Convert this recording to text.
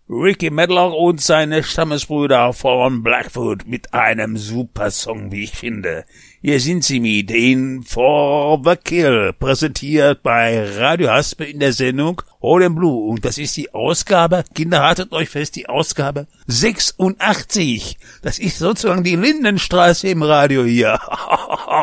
Ricky Medlock und seine Stammesbrüder von Blackfoot mit einem super Song, wie ich finde. Hier sind sie mit In For The Kill, präsentiert bei Radio Haspe in der Sendung Old and Blue. Und das ist die Ausgabe, Kinder, haltet euch fest, die Ausgabe 86. Das ist sozusagen die Lindenstraße im Radio hier.